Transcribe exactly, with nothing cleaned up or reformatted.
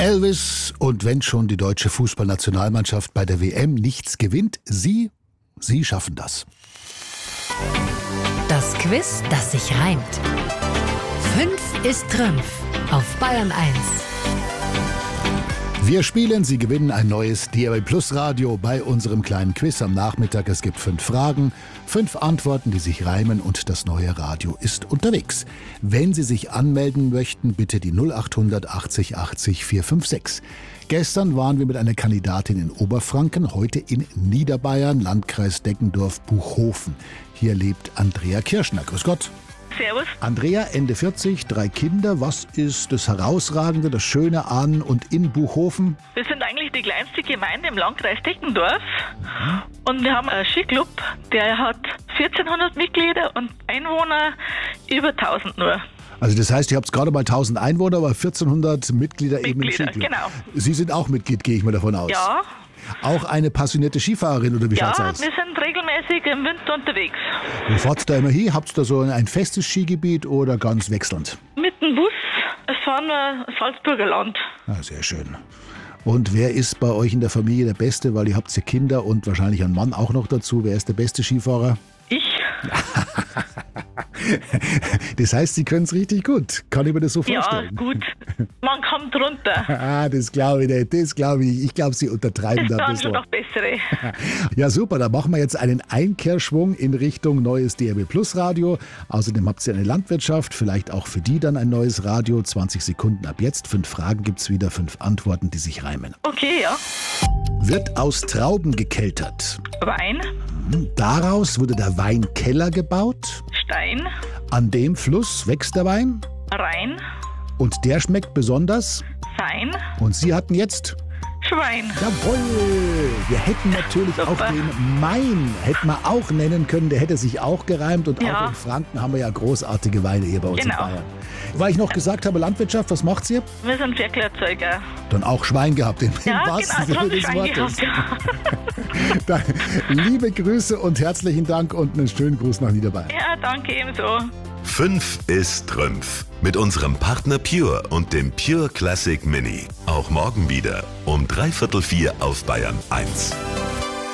Elvis, und wenn schon die deutsche Fußballnationalmannschaft bei der W M nichts gewinnt, Sie, Sie schaffen das. Das Quiz, das sich reimt. Fünf ist Trümpf auf Bayern eins. Wir spielen, Sie gewinnen ein neues D A B Plus Radio bei unserem kleinen Quiz am Nachmittag. Es gibt fünf Fragen, fünf Antworten, die sich reimen, und das neue Radio ist unterwegs. Wenn Sie sich anmelden möchten, bitte die null acht hundert achtzig achtzig vierhundertfünfundsechzig. Gestern waren wir mit einer Kandidatin in Oberfranken, heute in Niederbayern, Landkreis Deggendorf-Buchhofen. Hier lebt Andrea Kirschner. Grüß Gott. Servus. Andrea, Ende vierzig, drei Kinder. Was ist das Herausragende, das Schöne an und in Buchhofen? Wir sind eigentlich die kleinste Gemeinde im Landkreis Deggendorf. Mhm. Und wir haben einen Skiclub, der hat vierzehnhundert Mitglieder und Einwohner über tausend nur. Also das heißt, ihr habt gerade mal tausend Einwohner, aber vierzehnhundert Mitglieder, Mitglieder eben im Skiclub. Genau. Sie sind auch Mitglied, gehe ich mal davon aus. Ja. Auch eine passionierte Skifahrerin, oder wie Ja, schaut's aus? wir sind regelmäßig im Winter unterwegs. Wo fahrt's da immer hin? Habt ihr da so ein festes Skigebiet oder ganz wechselnd? Mit dem Bus, es fahren wir Salzburger Land. Ah, sehr schön. Und wer ist bei euch in der Familie der Beste? Weil ihr habt ja Kinder und wahrscheinlich einen Mann auch noch dazu. Wer ist der beste Skifahrer? Ich. Das heißt, Sie können es richtig gut. Kann ich mir das so vorstellen? Ja, gut. Man kommt runter. Ah, das glaube ich nicht. Das glaube ich. Ich glaube, Sie untertreiben da ein Es bisschen. noch bessere. Ja, super. Dann machen wir jetzt einen Einkehrschwung in Richtung neues D A B Plus Radio. Außerdem habt ihr eine Landwirtschaft. Vielleicht auch für die dann ein neues Radio. zwanzig Sekunden ab jetzt. Fünf Fragen gibt's wieder. Fünf Antworten, die sich reimen. Okay, ja. Wird aus Trauben gekeltert. Wein, Daraus wurde der Weinkeller gebaut. Stein, An dem Fluss wächst der Wein. Rhein, Und der schmeckt besonders. Fein, Und Sie hatten jetzt... Schwein. Jawohl! Wir hätten natürlich Super. auch den Main hätten wir auch nennen können. Der hätte sich auch gereimt. Und Ja. auch in Franken haben wir ja großartige Weine hier bei uns Genau. in Bayern. Weil ich noch gesagt habe, Landwirtschaft, was macht ihr? Wir sind Ferkelerzeuger. Dann auch Schwein gehabt, im Ja, im wahrsten genau, Sinne das haben wir des Schwein Wortes. gehabt. Ja. Da, liebe Grüße und herzlichen Dank und einen schönen Gruß nach Niederbayern. Ja, danke ebenso. Fünf ist Trümpf. Mit unserem Partner Pure und dem Pure Classic Mini. Auch morgen wieder um dreiviertel vier auf Bayern eins.